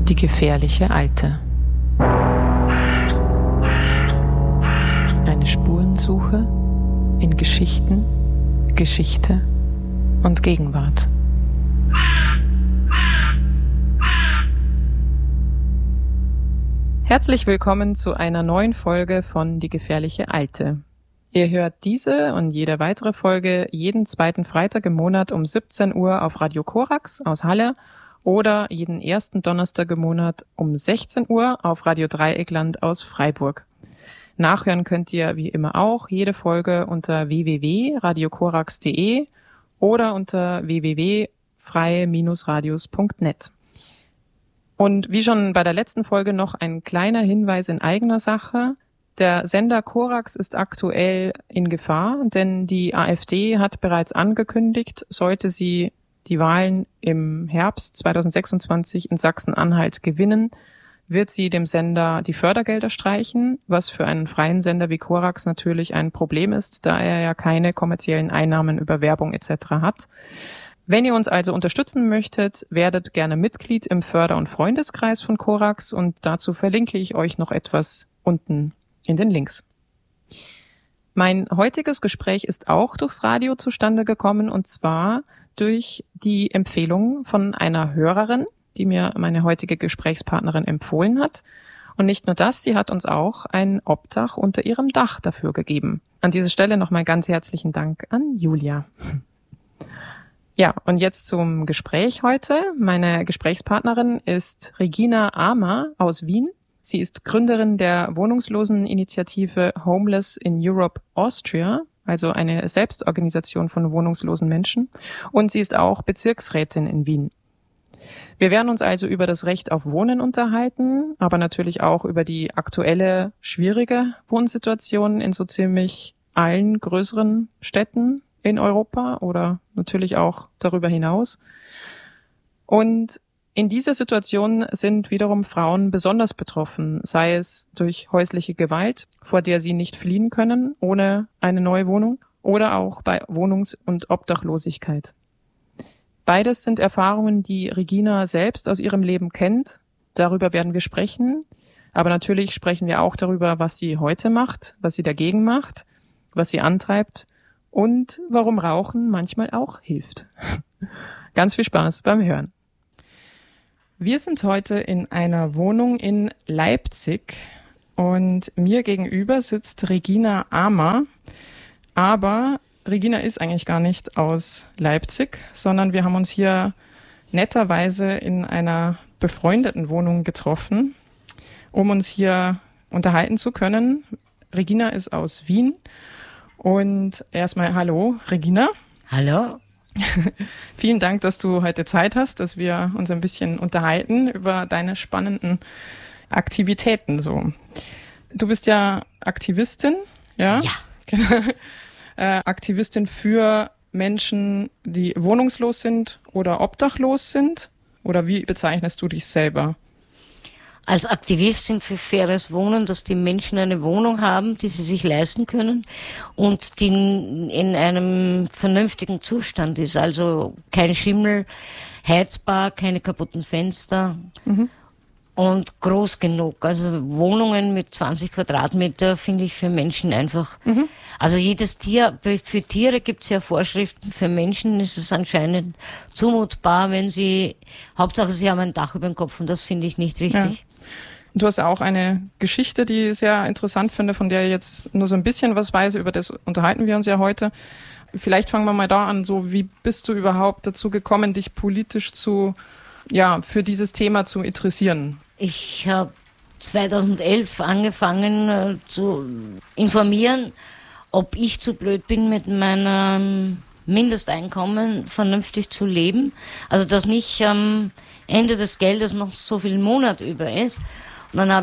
Die gefährliche Alte. Eine Spurensuche in Geschichten, Geschichte und Gegenwart. Herzlich willkommen zu einer neuen Folge von Die gefährliche Alte. Ihr hört diese und jede weitere Folge jeden zweiten Freitag im Monat um 17 Uhr auf Radio Korax aus Halle oder jeden ersten Donnerstag im Monat um 16 Uhr auf Radio Dreieckland aus Freiburg. Nachhören könnt ihr wie immer auch jede Folge unter www.radiokorax.de oder unter www.freie-radios.net. Und wie schon bei der letzten Folge noch ein kleiner Hinweis in eigener Sache. Der Sender Korax ist aktuell in Gefahr, denn die AfD hat bereits angekündigt, sollte sie die Wahlen im Herbst 2026 in Sachsen-Anhalt gewinnen, wird sie dem Sender die Fördergelder streichen, was für einen freien Sender wie Korax natürlich ein Problem ist, da er ja keine kommerziellen Einnahmen über Werbung etc. hat. Wenn ihr uns also unterstützen möchtet, werdet gerne Mitglied im Förder- und Freundeskreis von Korax und dazu verlinke ich euch noch etwas unten in den Links. Mein heutiges Gespräch ist auch durchs Radio zustande gekommen und zwar durch die Empfehlung von einer Hörerin, die mir meine heutige Gesprächspartnerin empfohlen hat. Und nicht nur das, sie hat uns auch ein Obdach unter ihrem Dach dafür gegeben. An dieser Stelle nochmal ganz herzlichen Dank an Julia. Ja, und jetzt zum Gespräch heute. Meine Gesprächspartnerin ist Regina Amer aus Wien. Sie ist Gründerin der Wohnungsloseninitiative Homeless in Europe Austria, also eine Selbstorganisation von wohnungslosen Menschen. Und sie ist auch Bezirksrätin in Wien. Wir werden uns also über das Recht auf Wohnen unterhalten, aber natürlich auch über die aktuelle, schwierige Wohnsituation in so ziemlich allen größeren Städten in Europa oder natürlich auch darüber hinaus. Und in dieser Situation sind wiederum Frauen besonders betroffen, sei es durch häusliche Gewalt, vor der sie nicht fliehen können ohne eine neue Wohnung, oder auch bei Wohnungs- und Obdachlosigkeit. Beides sind Erfahrungen, die Regina selbst aus ihrem Leben kennt. Darüber werden wir sprechen. Aber natürlich sprechen wir auch darüber, was sie heute macht, was sie dagegen macht, was sie antreibt und warum Rauchen manchmal auch hilft. Ganz viel Spaß beim Hören. Wir sind heute in einer Wohnung in Leipzig und mir gegenüber sitzt Regina Amer. Aber Regina ist eigentlich gar nicht aus Leipzig, sondern wir haben uns hier netterweise in einer befreundeten Wohnung getroffen, um uns hier unterhalten zu können. Regina ist aus Wien und erstmal hallo Regina. Hallo. Vielen Dank, dass du heute Zeit hast, dass wir uns ein bisschen unterhalten über deine spannenden Aktivitäten so. Du bist ja Aktivistin, ja? Ja. Aktivistin für Menschen, die wohnungslos sind oder obdachlos sind? Oder wie bezeichnest du dich selber? Als Aktivistin für faires Wohnen, dass die Menschen eine Wohnung haben, die sie sich leisten können und die in einem vernünftigen Zustand ist. Also kein Schimmel, heizbar, keine kaputten Fenster und groß genug. Also Wohnungen mit 20 Quadratmeter finde ich für Menschen einfach. Also jedes Tier, für Tiere gibt es ja Vorschriften, für Menschen ist es anscheinend zumutbar, wenn Hauptsache sie haben ein Dach über dem Kopf und das finde ich nicht richtig. Ja. Du hast ja auch eine Geschichte, die ich sehr interessant finde, von der ich jetzt nur so ein bisschen was weiß, über das unterhalten wir uns ja heute. Vielleicht fangen wir mal da an, so wie bist du überhaupt dazu gekommen, dich politisch für dieses Thema zu interessieren? Ich habe 2011 angefangen zu informieren, ob ich zu blöd bin, mit meinem Mindesteinkommen vernünftig zu leben. Also dass nicht am Ende des Geldes noch so viel Monat über ist. Und dann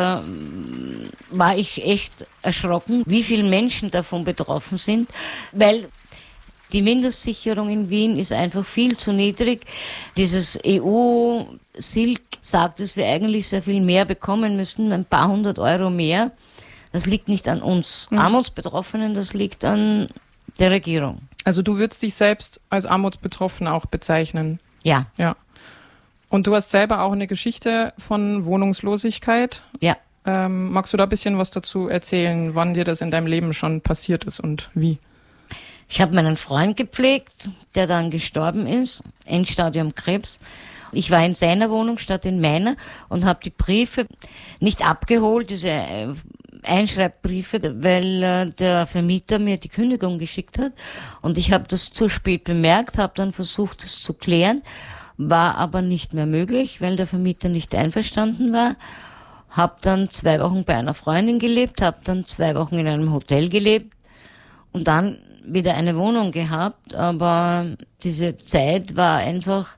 war ich echt erschrocken, wie viele Menschen davon betroffen sind, weil die Mindestsicherung in Wien ist einfach viel zu niedrig. Dieses EU-Silk sagt, dass wir eigentlich sehr viel mehr bekommen müssten, ein paar 100 Euro mehr. Das liegt nicht an uns Armutsbetroffenen, das liegt an der Regierung. Also du würdest dich selbst als Armutsbetroffene auch bezeichnen? Ja. Ja. Und du hast selber auch eine Geschichte von Wohnungslosigkeit. Ja. Magst du da ein bisschen was dazu erzählen, wann dir das in deinem Leben schon passiert ist und wie? Ich habe meinen Freund gepflegt, der dann gestorben ist, Endstadium Krebs. Ich war in seiner Wohnung statt in meiner und habe die Briefe nicht abgeholt, diese Einschreibbriefe, weil der Vermieter mir die Kündigung geschickt hat. Und ich habe das zu spät bemerkt, habe dann versucht, das zu klären, war aber nicht mehr möglich, weil der Vermieter nicht einverstanden war. Habe dann 2 Wochen bei einer Freundin gelebt, habe dann 2 Wochen in einem Hotel gelebt und dann wieder eine Wohnung gehabt. Aber diese Zeit war einfach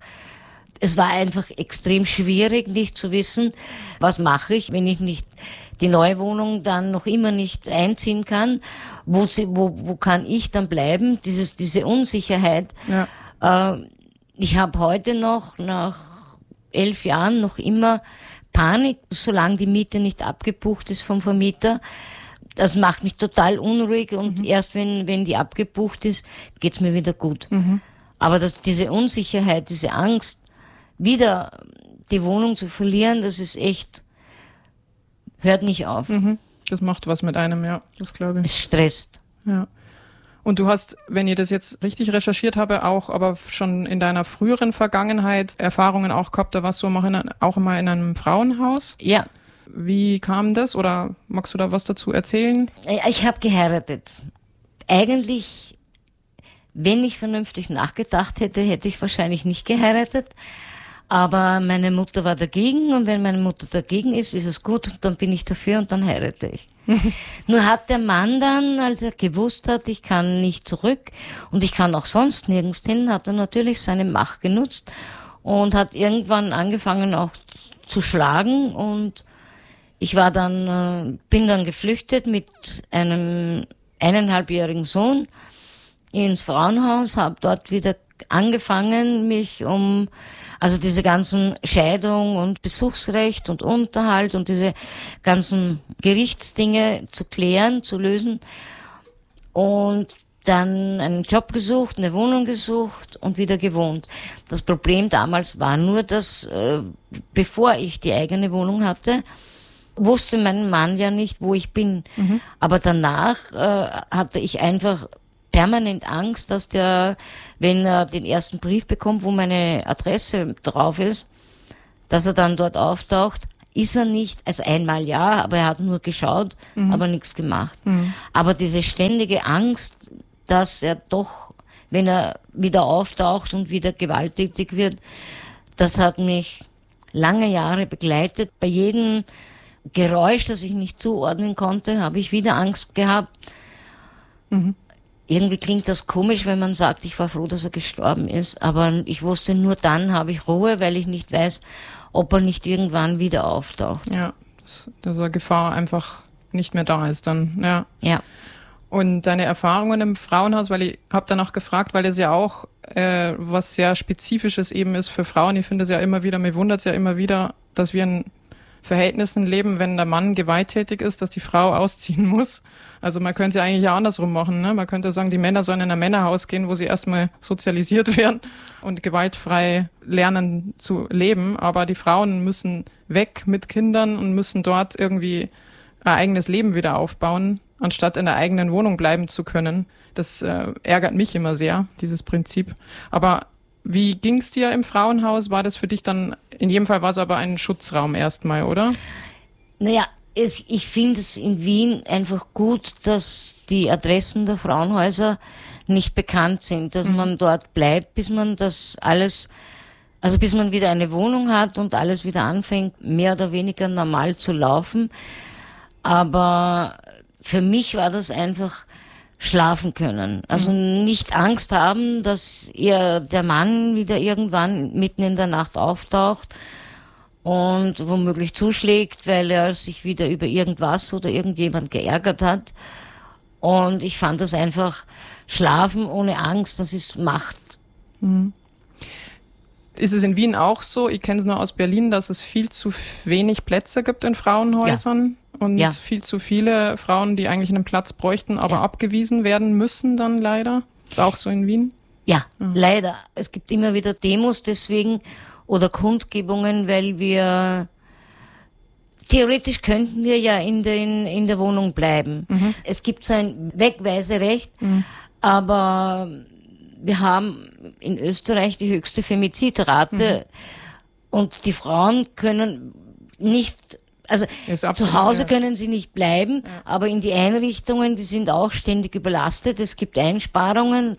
extrem schwierig, nicht zu wissen, was mache ich, wenn ich nicht die neue Wohnung dann noch immer nicht einziehen kann. Wo kann ich dann bleiben? Diese Unsicherheit. Ja. Ich habe heute noch, nach 11 Jahren, noch immer Panik, solange die Miete nicht abgebucht ist vom Vermieter. Das macht mich total unruhig und erst wenn die abgebucht ist, geht's mir wieder gut. Aber diese Unsicherheit, diese Angst, wieder die Wohnung zu verlieren, das ist echt, hört nicht auf. Das macht was mit einem, ja, das glaube ich. Es stresst. Ja. Und du hast, wenn ich das jetzt richtig recherchiert habe, auch aber schon in deiner früheren Vergangenheit Erfahrungen auch gehabt, da warst du auch immer in einem Frauenhaus. Ja. Wie kam das oder magst du da was dazu erzählen? Ich habe geheiratet. Eigentlich, wenn ich vernünftig nachgedacht hätte, hätte ich wahrscheinlich nicht geheiratet. Aber meine Mutter war dagegen und wenn meine Mutter dagegen ist, ist es gut und dann bin ich dafür und dann heirate ich. Nur hat der Mann dann, als er gewusst hat, ich kann nicht zurück und ich kann auch sonst nirgends hin, hat er natürlich seine Macht genutzt und hat irgendwann angefangen auch zu schlagen und ich war dann, bin dann geflüchtet mit einem 1,5-jährigen Sohn ins Frauenhaus, habe dort wieder angefangen, also diese ganzen Scheidung und Besuchsrecht und Unterhalt und diese ganzen Gerichtsdinge zu klären, zu lösen und dann einen Job gesucht, eine Wohnung gesucht und wieder gewohnt. Das Problem damals war nur, dass bevor ich die eigene Wohnung hatte, wusste mein Mann ja nicht, wo ich bin. Aber danach hatte ich einfach permanent Angst, dass der, wenn er den ersten Brief bekommt, wo meine Adresse drauf ist, dass er dann dort auftaucht. Ist er nicht, also einmal ja, aber er hat nur geschaut, aber nichts gemacht. Aber diese ständige Angst, dass er doch, wenn er wieder auftaucht und wieder gewalttätig wird, das hat mich lange Jahre begleitet. Bei jedem Geräusch, das ich nicht zuordnen konnte, habe ich wieder Angst gehabt. Irgendwie klingt das komisch, wenn man sagt, ich war froh, dass er gestorben ist. Aber ich wusste, nur dann habe ich Ruhe, weil ich nicht weiß, ob er nicht irgendwann wieder auftaucht. Ja, dass eine Gefahr einfach nicht mehr da ist dann. Ja. Ja. Und deine Erfahrungen im Frauenhaus, weil ich habe danach gefragt, weil es ja auch was sehr Spezifisches eben ist für Frauen. Ich finde es ja immer wieder, mir wundert es ja immer wieder, dass wir in Verhältnissen leben, wenn der Mann gewalttätig ist, dass die Frau ausziehen muss. Also man könnte es ja eigentlich ja andersrum machen. Ne? Man könnte sagen, die Männer sollen in ein Männerhaus gehen, wo sie erstmal sozialisiert werden und gewaltfrei lernen zu leben. Aber die Frauen müssen weg mit Kindern und müssen dort irgendwie ein eigenes Leben wieder aufbauen, anstatt in der eigenen Wohnung bleiben zu können. Das ärgert mich immer sehr, dieses Prinzip. Aber wie ging's dir im Frauenhaus? War das für dich dann, in jedem Fall war es aber ein Schutzraum erstmal, oder? Naja, ich finde es in Wien einfach gut, dass die Adressen der Frauenhäuser nicht bekannt sind, dass man dort bleibt, bis man das alles, also bis man wieder eine Wohnung hat und alles wieder anfängt, mehr oder weniger normal zu laufen. Aber für mich war das einfach schlafen können. Also nicht Angst haben, dass der Mann wieder irgendwann mitten in der Nacht auftaucht und womöglich zuschlägt, weil er sich wieder über irgendwas oder irgendjemand geärgert hat. Und ich fand das einfach, schlafen ohne Angst, das ist Macht. Ist es in Wien auch so? Ich kenne es nur aus Berlin, dass es viel zu wenig Plätze gibt in Frauenhäusern. Und viel zu viele Frauen, die eigentlich einen Platz bräuchten, aber abgewiesen werden müssen dann leider. Ist auch so in Wien? Ja, leider. Es gibt immer wieder Demos deswegen oder Kundgebungen, weil wir theoretisch könnten wir ja in der Wohnung bleiben. Es gibt so ein Wegweiserecht, aber wir haben in Österreich die höchste Femizidrate und die Frauen können nicht, also zu Hause können sie nicht bleiben, aber in die Einrichtungen, die sind auch ständig überlastet. Es gibt Einsparungen,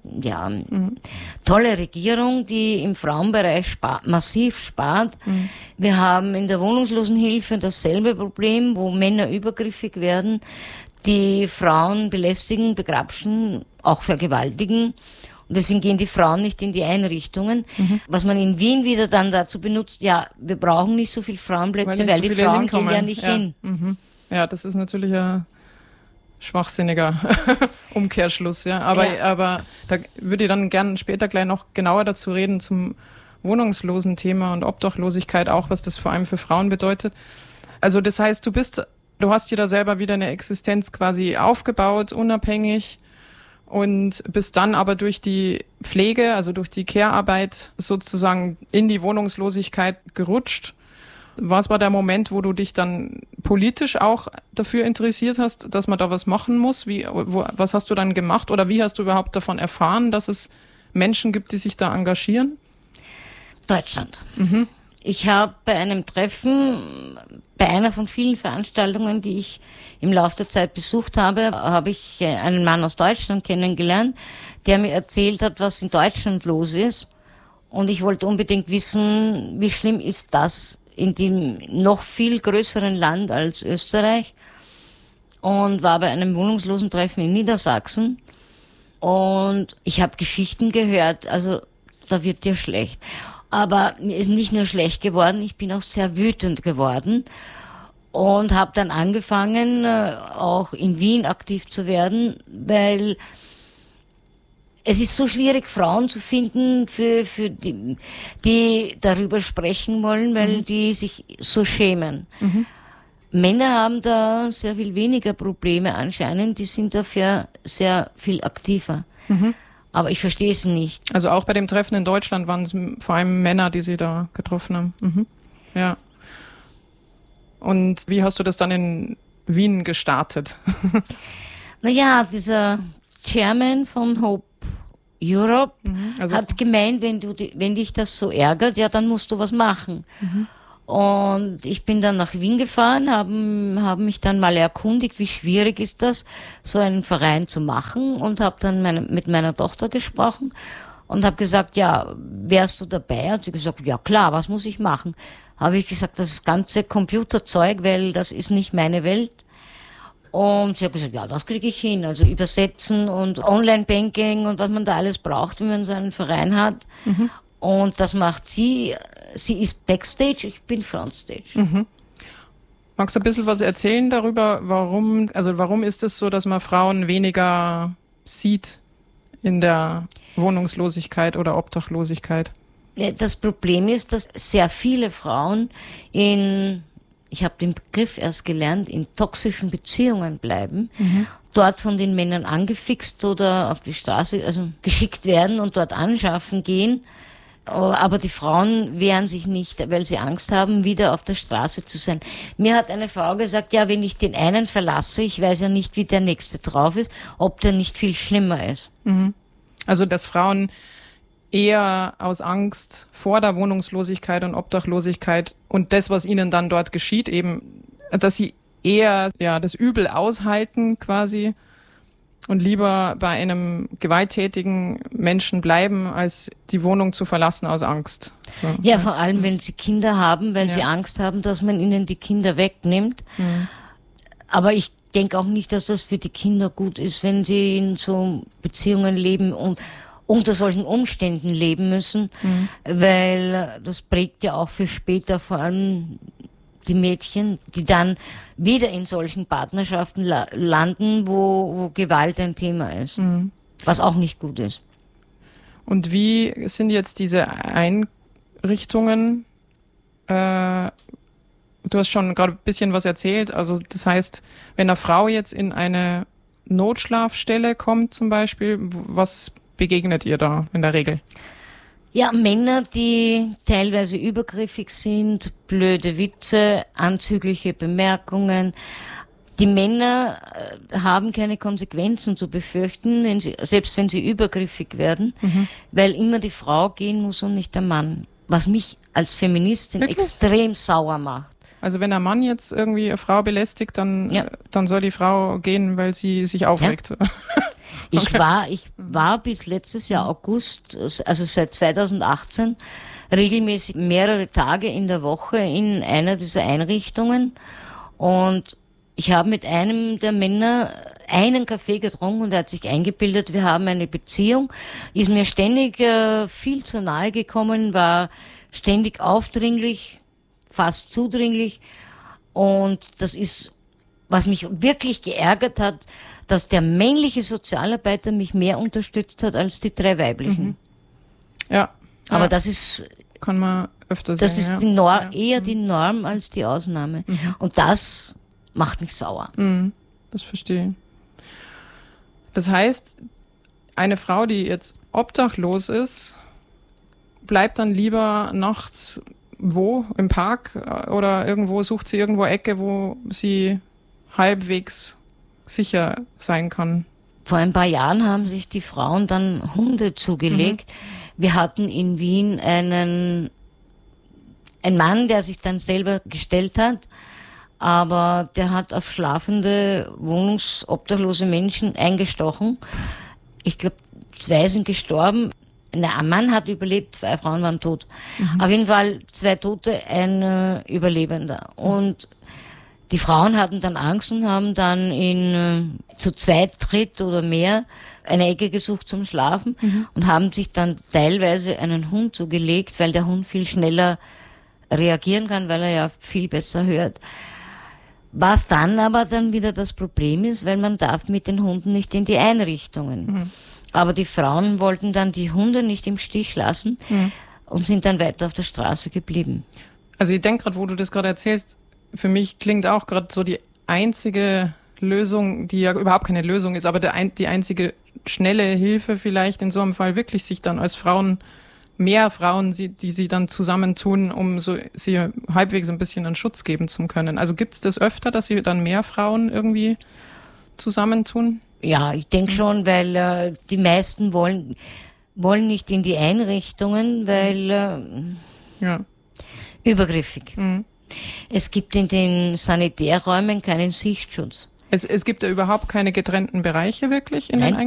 tolle Regierung, die im Frauenbereich massiv spart. Wir haben in der Wohnungslosenhilfe dasselbe Problem, wo Männer übergriffig werden, die Frauen belästigen, begrapschen, auch vergewaltigen. Und deswegen gehen die Frauen nicht in die Einrichtungen. Was man in Wien wieder dann dazu benutzt, ja, wir brauchen nicht so viele Frauenplätze, weil die Frauen gehen ja nicht hin. Ja, das ist natürlich ein schwachsinniger Umkehrschluss, ja. Aber da würde ich dann gerne später gleich noch genauer dazu reden zum Wohnungslosen-Thema und Obdachlosigkeit auch, was das vor allem für Frauen bedeutet. Also das heißt, du hast dir da selber wieder eine Existenz quasi aufgebaut, unabhängig, und bist dann aber durch die Pflege, also durch die Care-Arbeit sozusagen in die Wohnungslosigkeit gerutscht. Was war der Moment, wo du dich dann politisch auch dafür interessiert hast, dass man da was machen muss? Was hast du dann gemacht oder wie hast du überhaupt davon erfahren, dass es Menschen gibt, die sich da engagieren? Deutschland. Ich habe bei einem Treffen, bei einer von vielen Veranstaltungen, die ich im Laufe der Zeit besucht habe ich einen Mann aus Deutschland kennengelernt, der mir erzählt hat, was in Deutschland los ist. Und ich wollte unbedingt wissen, wie schlimm ist das in dem noch viel größeren Land als Österreich. Und war bei einem Wohnungslosentreffen in Niedersachsen. Und ich habe Geschichten gehört, also da wird dir schlecht. Aber mir ist nicht nur schlecht geworden, ich bin auch sehr wütend geworden und habe dann angefangen, auch in Wien aktiv zu werden, weil es ist so schwierig, Frauen zu finden, für die darüber sprechen wollen, weil die sich so schämen. Männer haben da sehr viel weniger Probleme anscheinend, die sind dafür sehr viel aktiver. Aber ich verstehe es nicht. Also auch bei dem Treffen in Deutschland waren es vor allem Männer, die sie da getroffen haben. Ja. Und wie hast du das dann in Wien gestartet? Naja, dieser Chairman von Hope Europe hat gemeint, wenn dich das so ärgert, ja, dann musst du was machen. Und ich bin dann nach Wien gefahren, haben mich dann mal erkundigt, wie schwierig ist das, so einen Verein zu machen, und habe dann mit meiner Tochter gesprochen und habe gesagt, ja, wärst du dabei? Hat sie gesagt, ja klar, was muss ich machen? Habe ich gesagt, das ganze Computerzeug, weil das ist nicht meine Welt. Und sie hat gesagt, ja, das kriege ich hin, also übersetzen und Online-Banking und was man da alles braucht, wenn man so einen Verein hat. Und das macht sie. Sie ist Backstage, ich bin Frontstage. Magst du ein bisschen was erzählen darüber, warum ist es so, dass man Frauen weniger sieht in der Wohnungslosigkeit oder Obdachlosigkeit? Das Problem ist, dass sehr viele Frauen ich habe den Begriff erst gelernt, in toxischen Beziehungen bleiben, dort von den Männern angefixt oder auf die Straße geschickt werden und dort anschaffen gehen. Aber die Frauen wehren sich nicht, weil sie Angst haben, wieder auf der Straße zu sein. Mir hat eine Frau gesagt, ja, wenn ich den einen verlasse, ich weiß ja nicht, wie der nächste drauf ist, ob der nicht viel schlimmer ist. Also, dass Frauen eher aus Angst vor der Wohnungslosigkeit und Obdachlosigkeit und das, was ihnen dann dort geschieht, eben, dass sie eher das Übel aushalten quasi und lieber bei einem gewalttätigen Menschen bleiben, als die Wohnung zu verlassen aus Angst. So. Ja, vor allem, wenn sie Kinder haben, weil sie Angst haben, dass man ihnen die Kinder wegnimmt. Aber ich denke auch nicht, dass das für die Kinder gut ist, wenn sie in so Beziehungen leben und unter solchen Umständen leben müssen, weil das prägt ja auch für später vor allem die Mädchen, die dann wieder in solchen Partnerschaften landen, wo Gewalt ein Thema ist, was auch nicht gut ist. Und wie sind jetzt diese Einrichtungen? Du hast schon gerade ein bisschen was erzählt. Also das heißt, wenn eine Frau jetzt in eine Notschlafstelle kommt zum Beispiel, was begegnet ihr da in der Regel? Ja, Männer, die teilweise übergriffig sind, blöde Witze, anzügliche Bemerkungen. Die Männer haben keine Konsequenzen zu befürchten, selbst wenn sie übergriffig werden, weil immer die Frau gehen muss und nicht der Mann. Was mich als Feministin extrem sauer macht. Also wenn der Mann jetzt irgendwie eine Frau belästigt, dann soll die Frau gehen, weil sie sich aufregt. Ja. Ich war bis letztes Jahr August, also seit 2018, regelmäßig mehrere Tage in der Woche in einer dieser Einrichtungen, und ich habe mit einem der Männer einen Kaffee getrunken und er hat sich eingebildet, wir haben eine Beziehung, ist mir ständig viel zu nahe gekommen, war ständig aufdringlich, fast zudringlich, und das ist, was mich wirklich geärgert hat, dass der männliche Sozialarbeiter mich mehr unterstützt hat als die 3 weiblichen. Ja. Aber das ist... Kann man öfter sehen. Das ist eher die Norm als die Ausnahme. Und das macht mich sauer. Das verstehe ich. Das heißt, eine Frau, die jetzt obdachlos ist, bleibt dann lieber nachts wo? Im Park? Oder irgendwo sucht sie irgendwo Ecke, wo sie halbwegs sicher sein kann? Vor ein paar Jahren haben sich die Frauen dann Hunde zugelegt. Wir hatten in Wien einen Mann, der sich dann selber gestellt hat, aber der hat auf schlafende, wohnungsobdachlose Menschen eingestochen. Ich glaube, 2 sind gestorben. Ein Mann hat überlebt, 2 Frauen waren tot. Auf jeden Fall 2 Tote, ein Überlebender. Und die Frauen hatten dann Angst und haben dann zu 2 oder mehr eine Ecke gesucht zum Schlafen und haben sich dann teilweise einen Hund zugelegt, weil der Hund viel schneller reagieren kann, weil er ja viel besser hört. Was dann aber dann wieder das Problem ist, weil man darf mit den Hunden nicht in die Einrichtungen. Aber die Frauen wollten dann die Hunde nicht im Stich lassen und sind dann weiter auf der Straße geblieben. Also ich denke gerade, wo du das gerade erzählst, für mich klingt auch gerade so die einzige Lösung, die ja überhaupt keine Lösung ist, aber die einzige schnelle Hilfe vielleicht in so einem Fall wirklich sich dann als mehr Frauen, die sie dann zusammentun, um sie halbwegs ein bisschen einen Schutz geben zu können. Also gibt es das öfter, dass sie dann mehr Frauen irgendwie zusammentun? Ja, ich denke schon, weil die meisten wollen nicht in die Einrichtungen, weil übergriffig. Es gibt in den Sanitärräumen keinen Sichtschutz. Es gibt ja überhaupt keine getrennten Bereiche wirklich in den Einrichtungen?